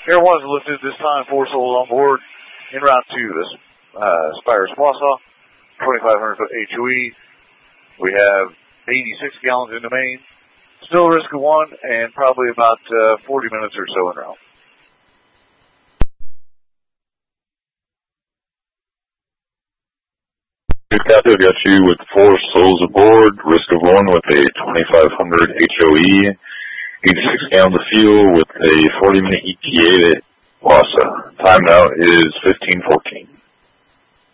Air 1 is listed this time, 4 souls on board. En route to the Spires Wausau, 2,500 foot HOE. We have 86 gallons in the main. Still a risk of 1 and probably about 40 minutes or so en route. Good copy, I've got you with 4 souls aboard, risk of 1 with a 2,500 HOE, 86 gallons of fuel with a 40-minute ETA to Wausau. Time now is 15:14.